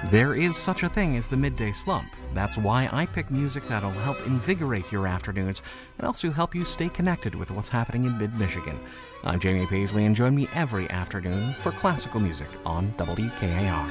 There is such a thing as the midday slump. That's why I pick music that'll help invigorate your afternoons and also help you stay connected with what's happening in mid-Michigan. I'm Jamie Paisley, and join me every afternoon for classical music on WKAR.